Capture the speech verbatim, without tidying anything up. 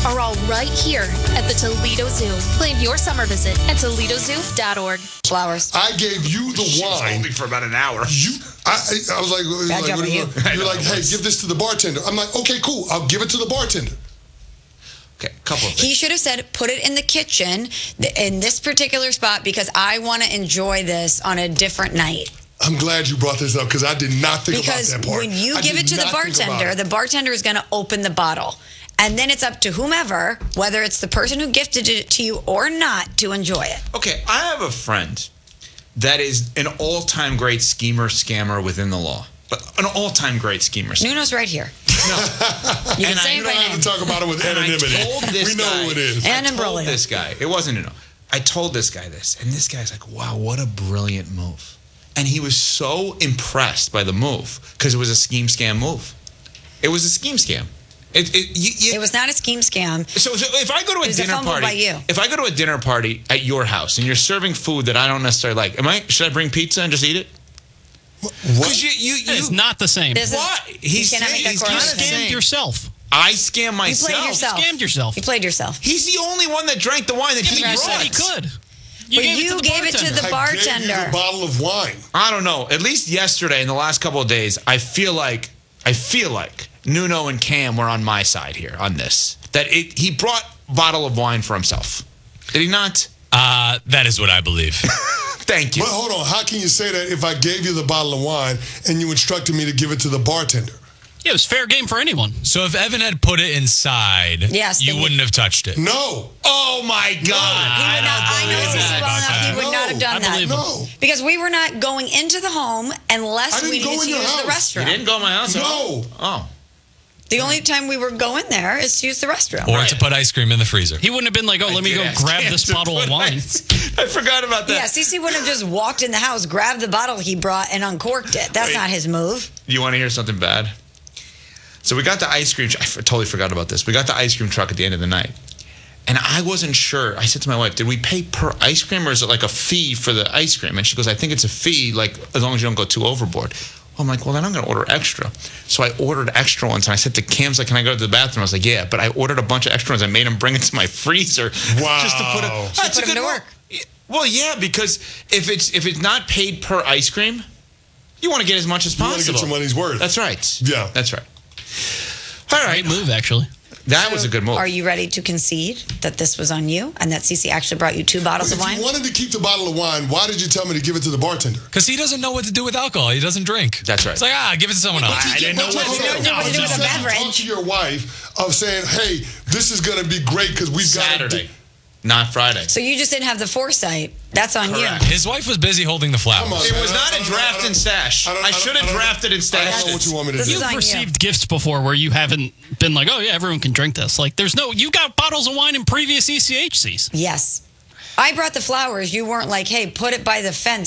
are all right here at the Toledo Zoo. Plan your summer visit at Toledo Zoo dot org. Flowers. I gave you the She was wine. holding for about an hour. You, I, I was like, Bad like job what of are you. You're I know, like, it hey, was. give this to the bartender. I'm like, okay, cool. I'll give it to the bartender. Okay, couple of things. He should have said, put it in the kitchen th- in this particular spot because I want to enjoy this on a different night. I'm glad you brought this up because I did not think Because about that part. when you I give did it to the not think about bartender, it. the bartender is going to open the bottle. And then it's up to whomever, whether it's the person who gifted it to you or not, to enjoy it. Okay, I have a friend that is an all-time great schemer, scammer within the law. But an all-time great schemer. Scammer. Nuno's right here. No. You can And say I- it You by don't have name. to talk about it with And I anonymity. told this we know guy, who it is. And I told imbroglio. this guy, it wasn't, you know, I told this guy this, and this guy's like, wow, what a brilliant move. And he was so impressed by the move because it was a scheme scam move. It was a scheme scam. It, it, you, you, It was not a scheme scam. so, so if I go to a It was a dinner fumble party, by you. if I go to a dinner party at your house and you're serving food that I don't necessarily like, am I? Should I bring pizza and just eat it? What? Because you, you, you, It's not the same. This is- what? you He's cannot saying, make that he's You kinda correlation. scammed saying, yourself. I scam myself. played yourself. You scammed yourself. You played yourself. He's the only one that drank the wine that he You said brought. he could. You But gave you it to the gave it to bartender. the I bartender. gave you the bottle of wine. I don't know. At least yesterday, in the last couple of days, I feel like I feel like Nuno and Cam were on my side here on this. That it, he brought a bottle of wine for himself. Did he not? Uh, that is what I believe. Thank you. But hold on, how can you say that if I gave you the bottle of wine and you instructed me to give it to the bartender? Yeah, it was fair game for anyone. So if Evan had put it inside, Yes, you then you- wouldn't have touched it. No, Oh my God! He would not, I know believe Cece that well about enough. He that. would not have done I that. believe him. no, Because we were not going into the home unless I didn't we go needed in to your use the house. You restroom. didn't go to my house. at all? no. Oh. The only time we were going there is to use the restroom. Or Right. to put ice cream in the freezer. He wouldn't have been like, oh, let me did go ask grab Cam this to bottle of put wine. ice- I forgot about that. Yeah, Cece wouldn't have just walked in the house, grabbed the bottle he brought, and uncorked it. That's Wait. not his move. You want to hear something bad? So we got the ice cream. I f- totally forgot about this. We got the ice cream truck at the end of the night. And I wasn't sure. I said to my wife, did we pay per ice cream or is it like a fee for the ice cream? And she goes, I think it's a fee, like as long as you don't go too overboard. Well, I'm like, well, then I'm going to order extra. So I ordered extra ones. And I said to Cam's, like, can I go to the bathroom? I was like, yeah. But I ordered a bunch of extra ones. I made him bring it to my freezer. Wow. Just to put it. Should put 'em to work. Well, yeah, because if it's if it's not paid per ice cream, you want to get as much as You want to possible. get your money's worth. That's right. Yeah. That's right. All right. Great move, actually. That was a good move. Are you ready to concede that this was on you and that Cece actually brought you two bottles If of wine? you wanted to keep the bottle of wine, why did you tell me to give it to the bartender? Because he doesn't know what to do with alcohol. He doesn't drink. That's right. It's like, ah, give it to someone else. I didn't know But what you- to hold do. on. know what to do You with a said you beverage. talked to your wife of saying, hey, this is going to be great because we've got Saturday, not Friday. So you just didn't have the foresight. That's on Correct. you. His wife was busy holding the flowers. Come on. It was I not don't a know, I draft don't- and stash. I don't- I I don't- should I have don't- drafted and I stashed don't know what you it. want me to This do. is You've on you. received gifts before where you haven't been like, oh, yeah, everyone can drink this. Like, there's no, you got bottles of wine in previous E C H Cs. Yes. I brought the flowers. You weren't like, hey, put it by the fence